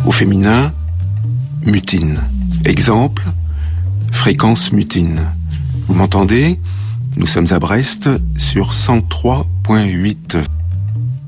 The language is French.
Au féminin, mutine. Exemple, fréquence mutine. Vous m'entendez ? Nous sommes à Brest sur 103.8.